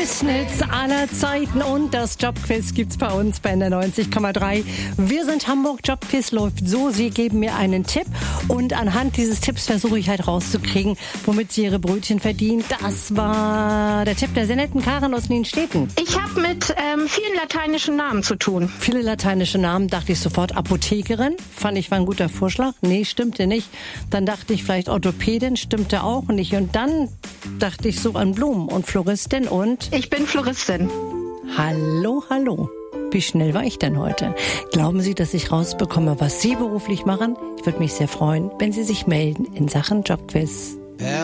Festnetz aller Zeiten und das Jobquiz gibt's bei uns bei der 90,3. Wir sind Hamburg. Jobquiz läuft so, Sie geben mir einen Tipp und anhand dieses Tipps versuche ich halt rauszukriegen, womit Sie Ihre Brötchen verdienen. Das war der Tipp der sehr netten Karin aus Nienstädten. Ich habe mit vielen lateinischen Namen zu tun. Viele lateinische Namen, dachte ich sofort. Apothekerin, fand ich war ein guter Vorschlag. Nee, stimmte nicht. Dann dachte ich vielleicht Orthopädin, stimmte auch nicht. Und dann dachte ich so an Blumen und Floristin und... Ich bin Floristin. Hallo, hallo. Wie schnell war ich denn heute? Glauben Sie, dass ich rausbekomme, was Sie beruflich machen? Ich würde mich sehr freuen, wenn Sie sich melden in Sachen Jobquiz.